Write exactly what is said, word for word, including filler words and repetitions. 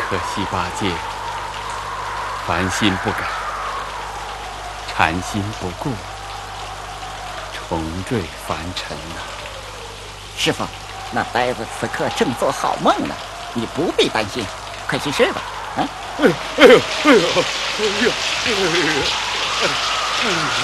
可惜八戒凡心不改，禅心不顾，重坠凡尘呐、啊。 师傅，那呆子此刻正做好梦呢，你不必担心，快去睡吧。啊！ 哎呦哎呦哎呦哎呦哎呦！